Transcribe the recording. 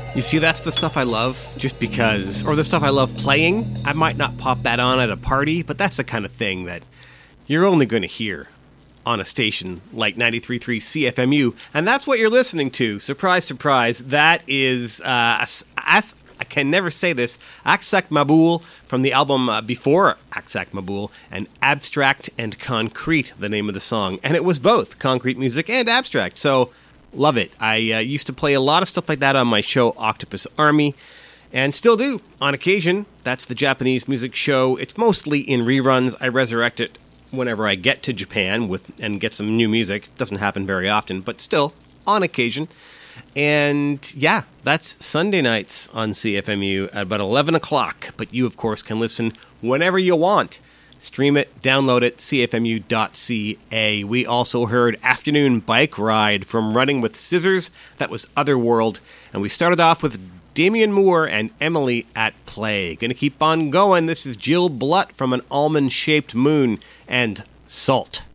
You see, that's the stuff I love, just because, or the stuff I love playing. I might not pop that on at a party, but that's the kind of thing that you're only going to hear on a station like 93.3 CFMU, and that's what you're listening to. Surprise, surprise. That is, I can never say this, Aksak Maboul from the album before Aksak Maboul, and Abstract and Concrete, the name of the song. And it was both concrete music and abstract, so love it. I used to play a lot of stuff like that on my show Octopus Army, and still do on occasion. That's the Japanese music show. It's mostly in reruns. I resurrect it whenever I get to Japan and get some new music. It doesn't happen very often, but still, on occasion. And yeah, that's Sunday nights on CFMU at about 11 o'clock. But you, of course, can listen whenever you want. Stream it, download it, cfmu.ca. We also heard Afternoon Bike Ride from Running with Scissors. That was Otherworld. And we started off with Damian Moore and Emily at Play. Gonna keep on going. This is Jill Blutt from An Almond-Shaped Moon and Salt.